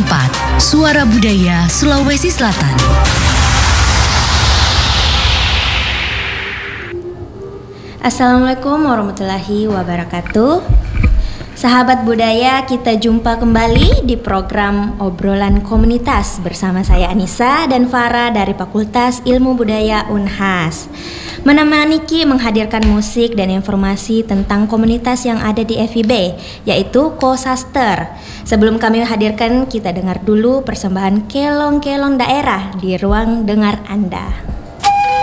Suara Budaya Sulawesi Selatan. Assalamualaikum warahmatullahi wabarakatuh. Sahabat budaya, kita jumpa kembali di program Obrolan Komunitas bersama saya Anissa dan Farah dari Fakultas Ilmu Budaya Unhas. Menemani Ki menghadirkan musik dan informasi tentang komunitas yang ada di FIB, yaitu Kosaster. Sebelum kami hadirkan, kita dengar dulu persembahan kelong-kelong daerah di ruang dengar Anda.